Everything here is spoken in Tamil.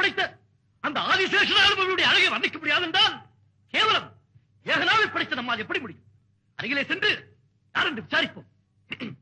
படைத்த அந்த ஆதிசேஷனுடைய அழகை வர்ணிக்க முடியாது என்றால் கேவலம் ஏகனாவை படைத்த நம்மால் எப்படி முடியும்? அருகிலே சென்று யார் என்று விசாரிப்போம்.